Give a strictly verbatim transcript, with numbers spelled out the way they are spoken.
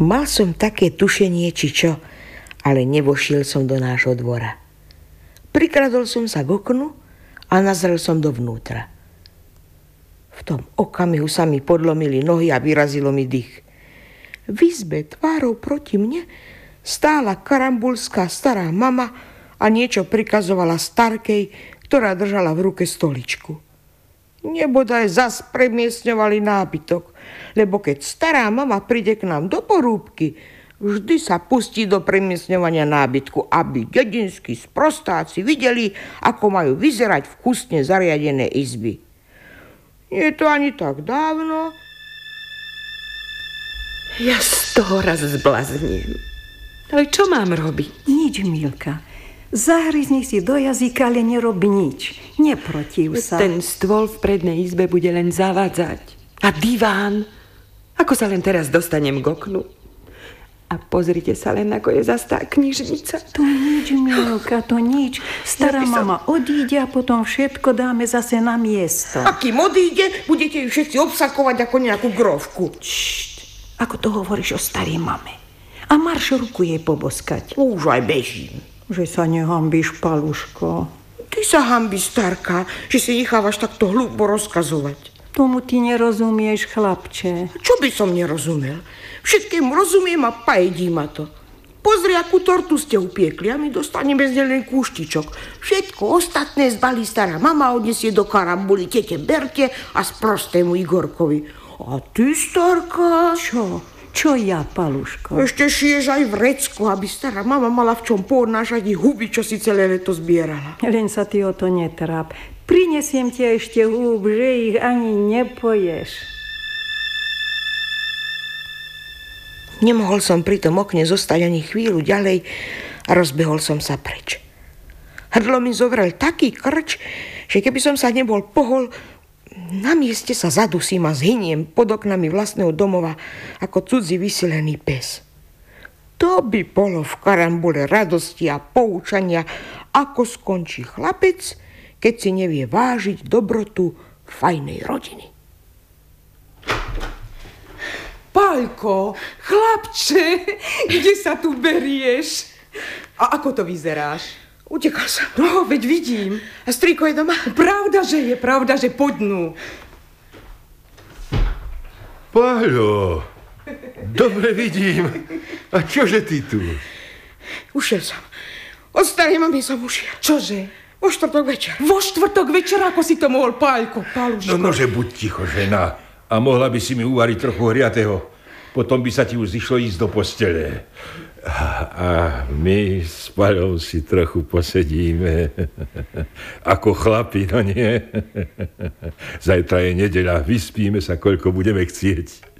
Mal som také tušenie, či čo, ale nevošiel som do nášho dvora. Prikradol som sa k oknu a nazrel som dovnútra. V tom okamihu sa mi podlomili nohy a vyrazilo mi dých. V izbe tvárou proti mne stála karambulská stará mama a niečo prikazovala starkej, ktorá držala v ruke stoličku. Nebodaj zas premiesňovali nábytok, lebo keď stará mama príde k nám do porúbky, vždy sa pustí do premiesňovania nábytku, aby dedinskí sprostáci videli, ako majú vyzerať vkusne zariadené izby. Nie je to ani tak dávno. Ja z toho raz zblazním. Ale čo mám robiť? Nič, Milka. Zahryzni si do jazyka, ale nerob nič. Neprotiv sa. Ten stôl v prednej izbe bude len zavádzať. A diván. Ako sa len teraz dostanem k oknu? A pozrite sa len, ako je zas tá knižnica. To nič, Milka, to nič. Stará som... mama odíde a potom všetko dáme zase na miesto. A kým odíde, budete ju všetci obsakovať ako nejakú grovku. Ššt, ako to hovoríš o starej mame. A marš ruku jej poboskať. Už aj bežím. Že sa nehambíš, Paluško. Ty sa hambíš, starka, že si nechávaš takto hlúpo rozkazovať. Tomu ty nerozumieš, chlapče. Čo by som nerozumel? Všetkému rozumiem a pajedí ma to. Pozri, akú tortu ste upiekli a my dostaneme z nej len kúštičok. Všetko ostatné zbalí stará mama, odnesie do karambuly tete Berte a sprostému Igorkovi. A ty, starka? Čo? Čo ja, Paluško? Ešte šiješ aj vrecko, aby stará mama mala v čom poodnášať ich huby, čo si celé leto zbierala. Len sa ty o to netráp. Prinesiem ti ešte húb, že ich ani nepoješ. Nemohol som pri tom okne zostať ani chvíľu ďalej a rozbehol som sa preč. Hrdlo mi zovrel taký krč, že keby som sa nebol pohol, na mieste sa zadusím a zhyniem pod oknami vlastného domova ako cudzí vysilený pes. To by bolo v karambule radosti a poučania, ako skončí chlapec, keď si nevie vážiť dobrotu fajnej rodiny. Paľko, chlapče, kde sa tu berieš? A ako to vyzeráš? Utekal som. No, veď vidím. A strýko je doma? Pravda, že je, pravda, že podnú. Paľo, dobre vidím. A čože ty tu? Ušiel som. Od starej mamy som ušiel. Čože? Vo štvrtok večer. Vo štvrtok večer, ako si to mohol, Paľko, Paľuško? No nože, buď ticho, žena. A mohla by si mi uvariť trochu hriatého. Potom by sa ti už zišlo ísť do postele. A my s Paľou si trochu posedíme. Ako chlapi, no nie? Zajtra je nedeľa, vyspíme sa, koľko budeme chcieť.